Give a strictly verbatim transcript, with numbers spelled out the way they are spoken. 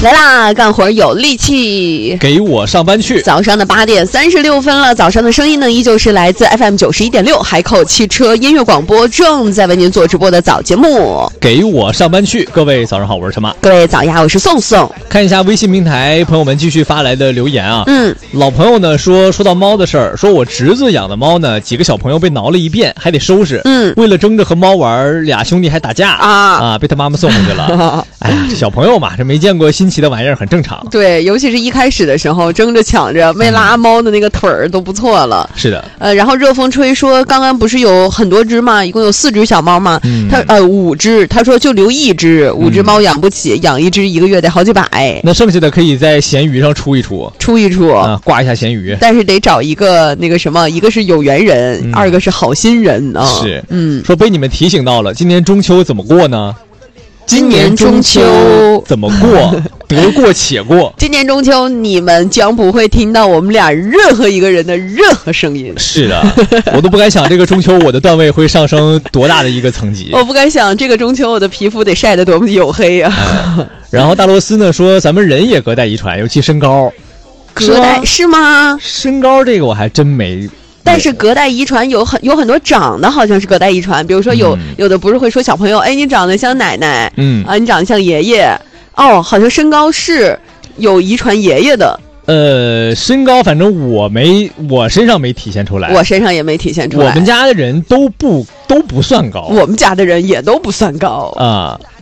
来啦，干活有力气， 给我上班去。 早上的八点三十六分了，早上的声音呢，依旧是来自 F M 九十一点六海口汽车音乐广播，正在为您做直播的早节目。 给我上班去，各位早上好，我是陈马。 各位早呀，我是宋宋。 看一下微信平台朋友们继续发来的留言啊。 嗯， 老朋友呢说说到猫的事儿，说我侄子养的猫呢，几个小朋友被挠了一遍，还得收拾。 嗯， 为了争着和猫玩，俩兄弟还打架啊啊，被他妈妈送回去了。哎呀，这小朋友嘛，这没见过新奇的玩意儿很正常。 对，尤其是一开始的时候，争着抢着没拉猫的那个腿儿都不错了。 是的， 呃，然后热风吹说，刚刚不是有很多只嘛，一共有四只小猫嘛， 嗯、 他呃五只，他说就留一只，五只猫养不起，嗯、养一只一个月得好几百。 那剩下的可以在闲鱼上出一出， 出一出啊，挂一下闲鱼。 但是得找一个那个什么，一个是有缘人，嗯、二个是好心人啊。 是， 嗯， 说被你们提醒到了，今年中秋怎么过呢？ 今年中秋怎么过？得过且过。 今年中秋，你们将不会听到我们俩任何一个人的任何声音。 是的，我都不敢想这个中秋我的段位会上升多大的一个层级。 我不敢想这个中秋我的皮肤得晒得多么黝黑啊！ 嗯、然后大罗斯呢说，咱们人也隔代遗传，尤其身高。 隔代是吗？ 身高这个我还真没。 但是隔代遗传有很有很多长得好像是隔代遗传，比如说有、嗯、有的不是会说小朋友，哎，你长得像奶奶， 嗯啊，你长得像爷爷，哦，好像身高是有遗传爷爷的。 呃，身高反正我没，我身上没体现出来， 我身上也没体现出来。 我们家的人都不都不算高， 我们家的人也都不算高啊。